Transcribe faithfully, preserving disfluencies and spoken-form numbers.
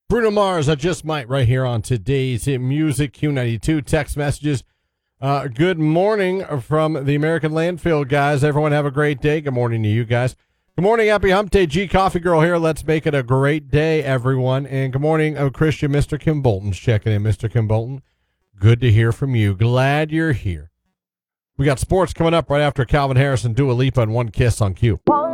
Bruno Mars, I Just Might, right here on today's Hit Music Q ninety-two. Text messages. Uh, good morning from the American Landfill guys. Everyone have a great day. Good morning to you guys. Good morning, happy hump day. G Coffee Girl here. Let's make it a great day, everyone. And good morning, oh, Christian. Mister Kim Bolton's checking in. Mister Kim Bolton, good to hear from you. Glad you're here. We got sports coming up right after Calvin Harris and Dua Lipa and One Kiss on Q.